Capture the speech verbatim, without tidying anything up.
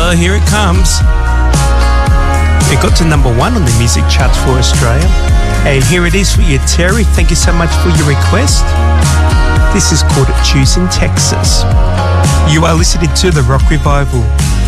Oh, here it comes. It got to number one on the music charts for Australia. And here it is for you, Terry. Thank you so much for your request. This is called Choosing Texas. You are listening to The Rock Revival